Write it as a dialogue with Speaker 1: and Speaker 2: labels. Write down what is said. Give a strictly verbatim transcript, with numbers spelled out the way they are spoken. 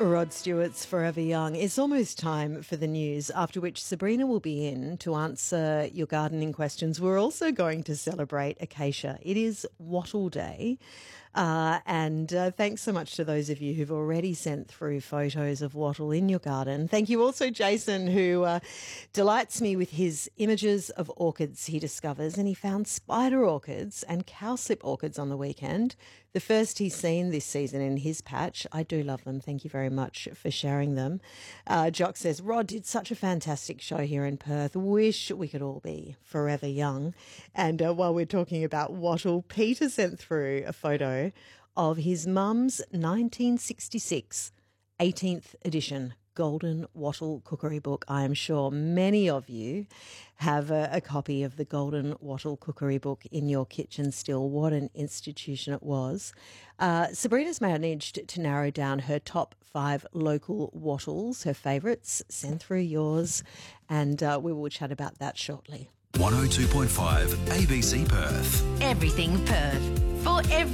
Speaker 1: Rod Stewart's Forever Young. It's almost time for the news, after which Sabrina will be in to answer your gardening questions. We're also going to celebrate Acacia. It is Wattle Day. Uh, and uh, thanks so much to those of you who've already sent through photos of wattle in your garden. Thank you also, Jason, who uh, delights me with his images of orchids he discovers. And he found spider orchids and cowslip orchids on the weekend. The first he's seen this season in his patch. I do love them. Thank you very much for sharing them. Uh, Jock says, Rod did such a fantastic show here in Perth. Wish we could all be forever young. And uh, while we're talking about wattle, Peter sent through a photo of his mum's nineteen sixty-six eighteenth edition Golden Wattle Cookery Book. I am sure many of you have a, a copy of the Golden Wattle Cookery Book in your kitchen still. What an institution it was. Uh, Sabrina's managed to narrow down her top five local wattles, her favourites. Send through yours, and uh, we will chat about that shortly.
Speaker 2: one oh two point five A B C Perth.
Speaker 3: Everything Perth. For every